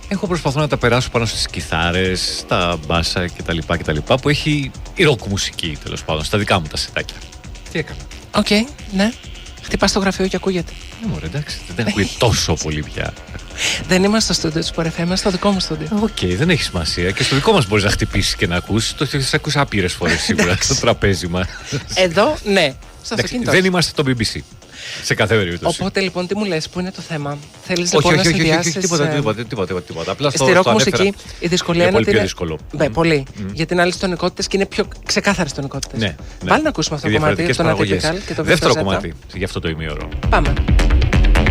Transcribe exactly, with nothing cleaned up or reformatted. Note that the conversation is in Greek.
Εγώ προσπαθώ να τα περάσω πάνω στις κιθάρες, στα μπάσα κτλ. κτλ που έχει η ροκ μουσική, τέλος πάντων, στα δικά μου τα σετάκια. Τι έκανα. Οκ, okay, ναι. Χτυπάς στο γραφείο και ακούγεται. Ναι, μωρέ, εντάξει, δεν ακούγεται τόσο πολύ πια. Δεν είμαστε στο στούντιο της Sport εφ εμ, είμαστε στο δικό μου στούντιο. Οκ, okay, δεν έχει σημασία. Και στο δικό μας μπορείς να χτυπήσεις και να ακούσεις. Το έχεις ακούσει άπειρες φορές σίγουρα στο τραπέζι μας. Εδώ, ναι. Στο αυτοκίνητο. Δεν είμαστε το μπι μπι σι. Σε κάθε περίπτωση. Οπότε λοιπόν, τι μου λες, πού είναι το θέμα. Θέλεις όχι, λοιπόν όχι, να όχι, συνδυάσεις. Όχι, τίποτα, τίποτα, τίποτα, τίποτα. Απλά στη ροκ μουσική η δυσκολία είναι. Πολύ ότι πιο είναι δύσκολο. Ναι, mm. πολύ. Mm. Γιατί είναι άλλες τονικότητες και είναι πιο ξεκάθαρες τονικότητες. Ναι, ναι. Πάλι να ακούσουμε αυτό το κομμάτι, τον Atypical και το δεύτερο κομμάτι για αυτό το ημίωρο. Πάμε.